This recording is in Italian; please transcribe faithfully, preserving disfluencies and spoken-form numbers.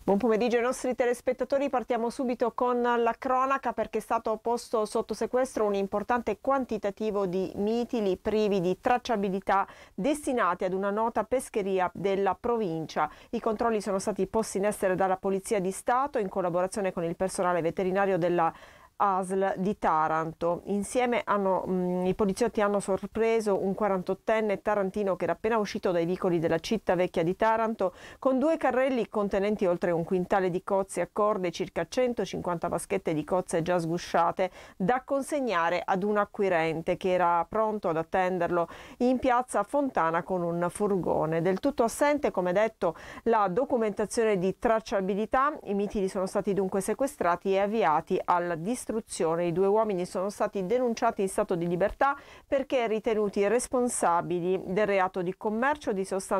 Buon pomeriggio ai nostri telespettatori, partiamo subito con la cronaca perché è stato posto sotto sequestro un importante quantitativo di mitili privi di tracciabilità destinati ad una nota pescheria della provincia. I controlli sono stati posti in essere dalla Polizia di Stato in collaborazione con il personale veterinario della A S L di Taranto. Insieme hanno, mh, i poliziotti hanno sorpreso un quarantottenne tarantino che era appena uscito dai vicoli della città vecchia di Taranto con due carrelli contenenti oltre un quintale di cozze a corde e circa centocinquanta vaschette di cozze già sgusciate da consegnare ad un acquirente che era pronto ad attenderlo in piazza Fontana con un furgone. Del tutto assente, come detto, la documentazione di tracciabilità. I mitili sono stati dunque sequestrati e avviati alla distruzione. I due uomini sono stati denunciati in stato di libertà perché ritenuti responsabili del reato di commercio di sostanze